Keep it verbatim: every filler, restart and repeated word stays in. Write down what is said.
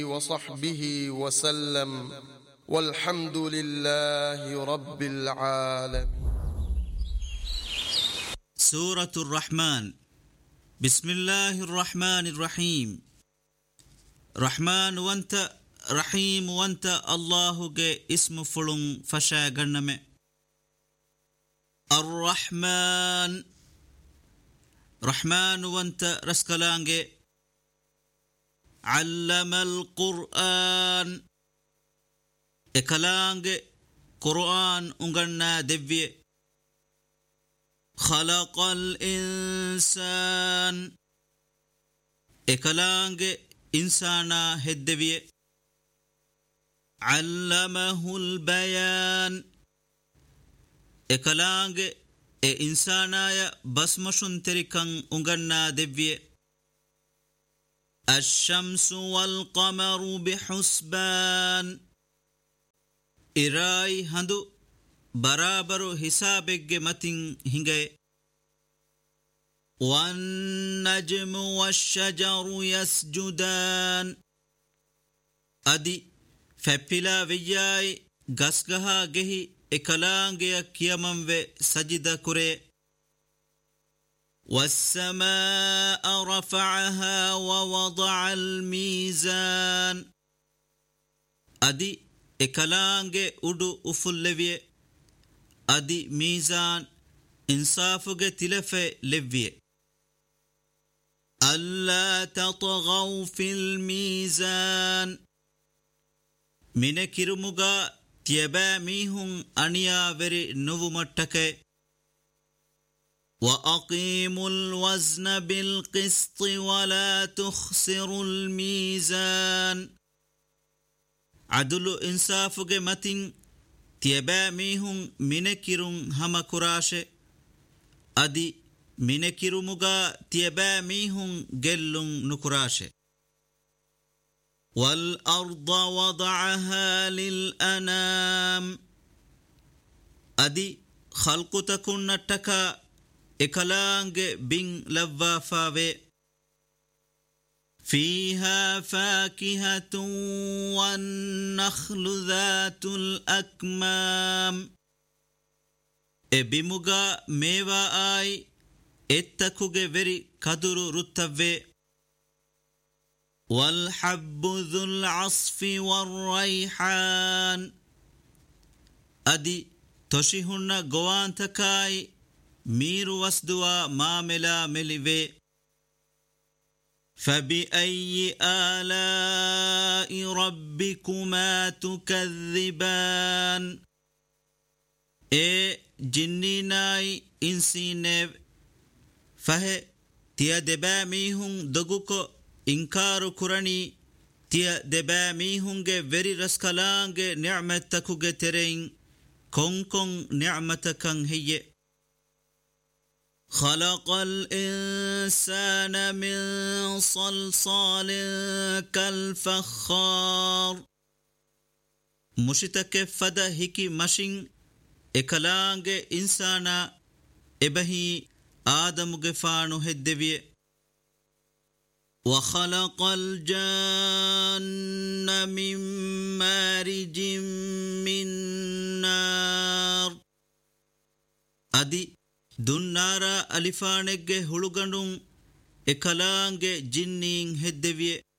وصحبه وسلم والحمد لله رب العالمين. سورة الرحمن. بسم الله الرحمن الرحيم. رحمن وانت رحيم وانت الله جي اسم فلون فشا غنم. الرحمن رحمن وانت رسكلانجي. علم القرآن اكلانجي قرآن انغنا دبي. خلق الإنسان اكلانجي إنسانا هدبي. علمه البيان اكلانجي إنسانا بسمشن تركن انغنا دبي. الشمس والقمر بحسبان إراي هندو برابر حسابك متن هنگي. والنجم والشجر يسجدان أدي فبلا وياي غسغها گهي اكلانگيا كيامن و سجد كري. والسماء رفعها ووضع الميزان أدي اكلانگي ادو افلوية. أدي ميزان انصافك تلفة لفية. ألا تطغوا في الميزان من كرمغا تيبا ميهم أنيا وري نوو متك. وأقيموا الوزن بالقسط ولا تخسروا الميزان. عدل انصافك متن تيبا ميهم منكرون هما كراشه. أدي منكرمغا تيبا ميهم جلون نكراشه. والأرض وضعها للأنام أدي خلق تكون نتكا اكلانگ بين لوافاوه. فيها فاكهة والنخل ذات الأكمام ابمغا ميوا آي اتكوغ وري كدر رتوه. والحب ذو العصف والريحان أدي تشيهن غوان تكاي ميرو وسدوا ماملا ملوه. فبأي آلاء ربكما تكذبان اي جنيناي انسينيو فه تيا دبا ميهون دغوكو انكار كراني تيا دبا ميهون گه وري رسكلان گه نعمتكو گه ترين كون كون نعمتكن هي. خلق الإنسان من صلصال كالفخار مشتك فدا هكي مشين اكلانگ إنسانا إبهي آدم غفانو هدوية. وخلق الجان من مارج من نار أدي دنارا ألفانك هلوغنون اكلانگ جنين هدوية.